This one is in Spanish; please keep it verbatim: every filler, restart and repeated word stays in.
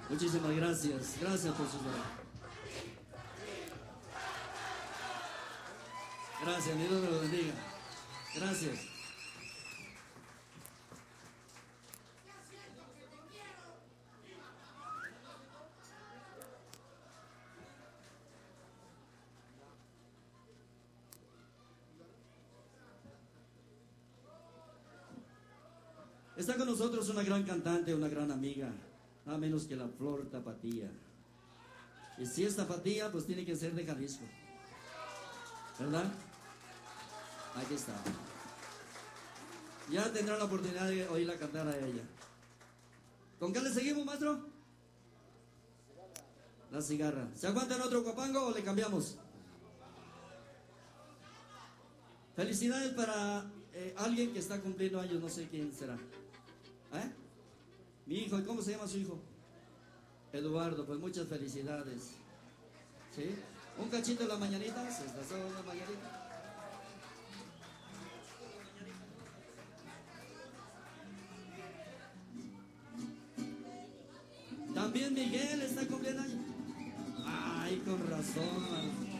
Muchísimas gracias. Gracias por sus oraciones. Gracias, mi Dios me lo bendiga. Gracias. Está con nosotros una gran cantante, una gran amiga, nada menos que la Flor Tapatía. Y si es Tapatía, pues tiene que ser de Jalisco, ¿verdad? Aquí está. Ya tendrán la oportunidad de oírla cantar a ella. ¿Con qué le seguimos, maestro? La cigarra. ¿Se aguanta en otro copango o le cambiamos? Felicidades para eh, alguien que está cumpliendo años, no sé quién será. ¿Eh? Mi hijo, ¿y cómo se llama su hijo? Eduardo, pues muchas felicidades. ¿Sí? Un cachito de la mañanita, se está solo la mañanita. También Miguel está cumpliendo años. Ay, con razón.